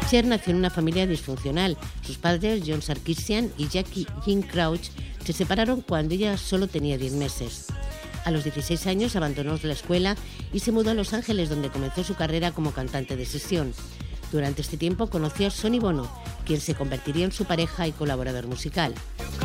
Cher nació en una familia disfuncional. Sus padres, John Sarkisian y Jackie Jean Crouch, se separaron cuando ella solo tenía 10 meses. A los 16 años abandonó la escuela y se mudó a Los Ángeles, donde comenzó su carrera como cantante de sesión. Durante este tiempo conoció a Sonny Bono, quien se convertiría en su pareja y colaborador musical.